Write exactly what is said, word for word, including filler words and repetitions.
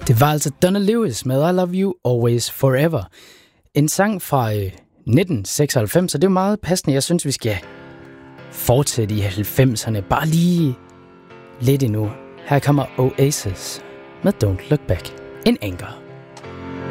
Det var altså Donna Lewis med I Love You Always Forever. En sang fra øh, nitten seksoghalvfems, og det er meget passende. Jeg synes, vi skal fortsætte i halvfemserne. Bare lige lidt endnu. Her kommer Oasis med Don't Look Back in Anger.